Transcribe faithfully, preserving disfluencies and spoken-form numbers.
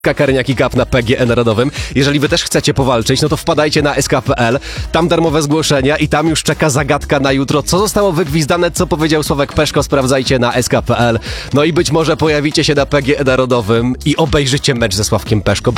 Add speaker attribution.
Speaker 1: Kakarniaki Cup na P G E Narodowym. Jeżeli wy też chcecie powalczyć, no to wpadajcie na S K kropka P L, tam darmowe zgłoszenia i tam już czeka zagadka na jutro. Co zostało wygwizdane, co powiedział Sławek Peszko, sprawdzajcie na S K kropka P L. No i być może pojawicie się na P G E Narodowym i obejrzycie mecz ze Sławkiem Peszko.